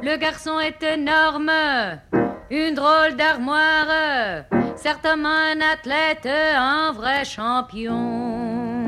Le garçon est énorme, une drôle d'armoire, certainement un athlète, un vrai champion.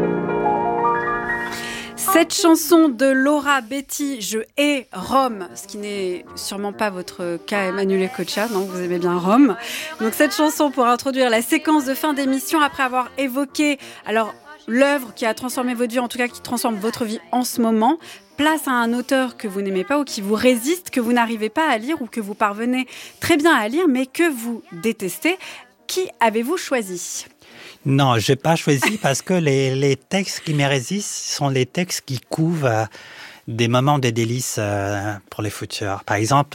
Cette chanson de Laura Betty, Je hais Rome, ce qui n'est sûrement pas votre cas, Emmanuel Ecocha, non, vous aimez bien Rome. Donc cette chanson pour introduire la séquence de fin d'émission après avoir évoqué l'œuvre qui a transformé votre vie, en tout cas qui transforme votre vie en ce moment. Place à un auteur que vous n'aimez pas ou qui vous résiste, que vous n'arrivez pas à lire ou que vous parvenez très bien à lire mais que vous détestez. Qui avez-vous choisi ? Non, je n'ai pas choisi parce que les textes qui me résistent sont les textes qui couvrent des moments de délices pour les futurs. Par exemple,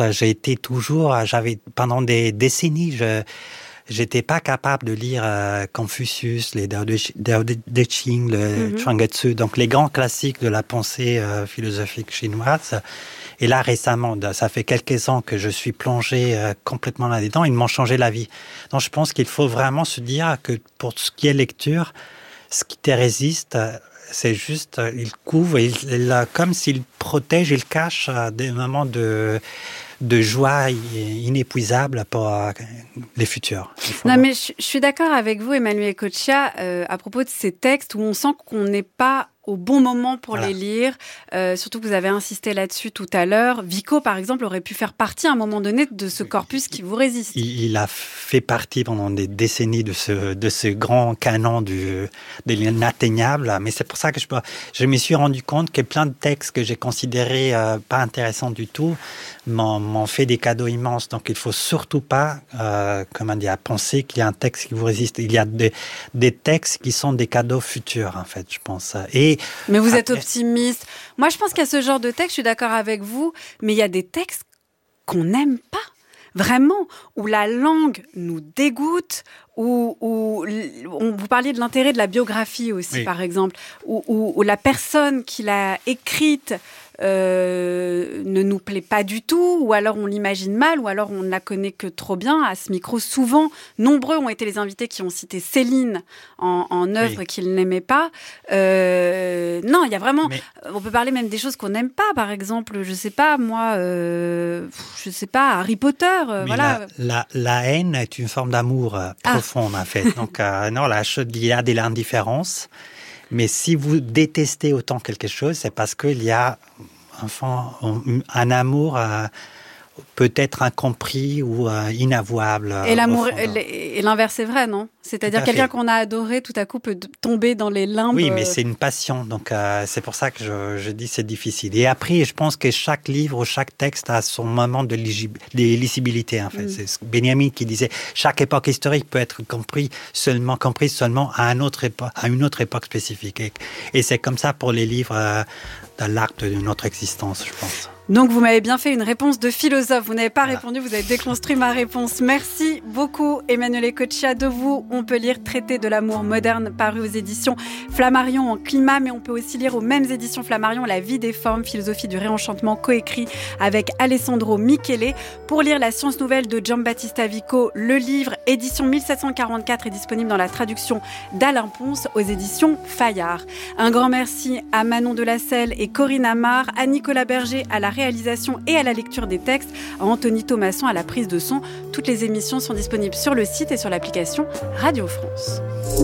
pendant des décennies, j'étais pas capable de lire Confucius, les Dao De Ching, le Chuang-Tzu, donc les grands classiques de la pensée philosophique chinoise. Et là, récemment, ça fait quelques ans que je suis plongé complètement là-dedans. Ils m'ont changé la vie. Donc, je pense qu'il faut vraiment se dire que pour ce qui est lecture, ce qui te résiste, c'est juste, il couvre, comme s'il protège, il cache des moments de joie inépuisable pour les futurs. Non, mais je suis d'accord avec vous, Emmanuel Ecocha, à propos de ces textes où on sent qu'on n'est pas au bon moment pour les lire. Surtout que vous avez insisté là-dessus tout à l'heure. Vico, par exemple, aurait pu faire partie à un moment donné de ce corpus qui vous résiste. Il a fait partie pendant des décennies de ce grand canon de l'inatteignable. Mais c'est pour ça que je me suis rendu compte que plein de textes que j'ai considérés pas intéressants du tout m'ont fait des cadeaux immenses. Donc, il faut surtout pas, penser qu'il y a un texte qui vous résiste. Il y a des textes qui sont des cadeaux futurs, en fait, je pense. Mais vous êtes optimiste. Moi, je pense qu'il y a ce genre de texte, je suis d'accord avec vous, mais il y a des textes qu'on n'aime pas. Vraiment, où la langue nous dégoûte, où vous parliez de l'intérêt de la biographie aussi, par exemple, où la personne qui l'a écrite ne nous plaît pas du tout, ou alors on l'imagine mal, ou alors on ne la connaît que trop bien. À ce micro, souvent, nombreux ont été les invités qui ont cité Céline en œuvre qu'ils n'aimaient pas. Non, il y a vraiment... On peut parler même des choses qu'on n'aime pas, par exemple, je sais pas, moi, Harry Potter, voilà. La haine est une forme d'amour profonde, en fait. Donc, non, il y a de l'indifférence. Mais si vous détestez autant quelque chose, c'est parce qu'il y a un amour peut-être incompris ou inavouable. Et l'amour, et l'inverse est vrai, non ? C'est-à-dire quelqu'un qu'on a adoré, tout à coup, peut tomber dans les limbes. Oui, mais c'est une passion. Donc, c'est pour ça que je dis que c'est difficile. Et après, je pense que chaque livre ou chaque texte a son moment de lisibilité, en fait. C'est Benjamin qui disait chaque époque historique peut être comprise seulement à une autre époque spécifique. Et c'est comme ça pour les livres dans l'arc de notre existence, je pense. Donc, vous m'avez bien fait une réponse de philosophe. Vous n'avez pas répondu, vous avez déconstruit ma réponse. Merci beaucoup, Emmanuel Ecocha. De vous, on peut lire Traité de l'amour moderne, paru aux éditions Flammarion en climat, mais on peut aussi lire aux mêmes éditions Flammarion La vie des formes, philosophie du réenchantement, coécrit avec Alessandro Michele. Pour lire La science nouvelle de Giambattista Vico, le livre, édition 1744, est disponible dans la traduction d'Alain Ponce aux éditions Fayard. Un grand merci à Manon Delacelle et Corinne Amar, à Nicolas Berger à la réalisation et à la lecture des textes, à Anthony Thomasson à la prise de son. Toutes les émissions sont disponibles sur le site et sur l'application Radio France.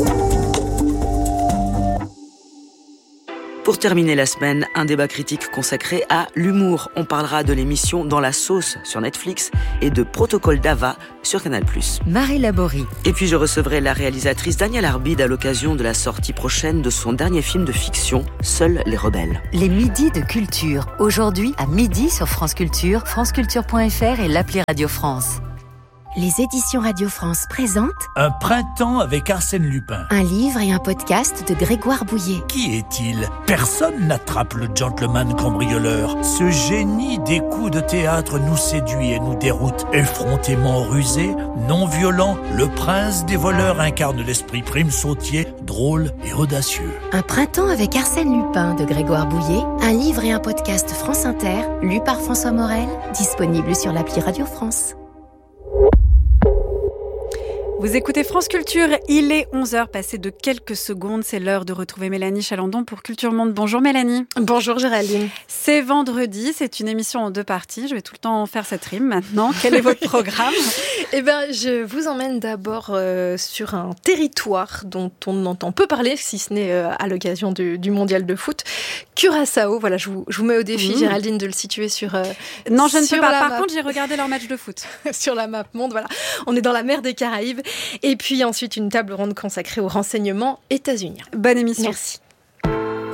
Pour terminer la semaine, un débat critique consacré à l'humour. On parlera de l'émission Dans la sauce sur Netflix et de Protocole d'Ava sur Canal+. Marie Laborie. Et puis je recevrai la réalisatrice Danielle Arbide à l'occasion de la sortie prochaine de son dernier film de fiction, Seuls les rebelles. Les midis de culture. Aujourd'hui à midi sur France Culture, franceculture.fr et l'appli Radio France. Les éditions Radio France présentent Un printemps avec Arsène Lupin. Un livre et un podcast de Grégoire Bouillet. Qui est-il ? Personne n'attrape le gentleman cambrioleur. Ce génie des coups de théâtre nous séduit et nous déroute. Effrontément rusé, non violent, le prince des voleurs incarne l'esprit prime sautier, drôle et audacieux. Un printemps avec Arsène Lupin de Grégoire Bouillet. Un livre et un podcast France Inter, lu par François Morel, disponible sur l'appli Radio France. Vous écoutez France Culture, il est 11h passé de quelques secondes. C'est l'heure de retrouver Mélanie Chalandon pour Culture Monde. Bonjour Mélanie. Bonjour Géraldine. C'est vendredi, c'est une émission en 2 parties. Je vais tout le temps faire cette rime maintenant. Quel est votre programme ? Eh bien, je vous emmène d'abord sur un territoire dont on entend peu parler, si ce n'est à l'occasion du mondial de foot. Curaçao, voilà, je vous mets au défi, Géraldine, de le situer sur non, je ne peux pas. Par map. contre, j'ai regardé leur match de foot. Sur la map monde, voilà. On est dans la mer des Caraïbes. Et puis ensuite, une table ronde consacrée aux renseignements états-uniens. Bonne émission. Merci.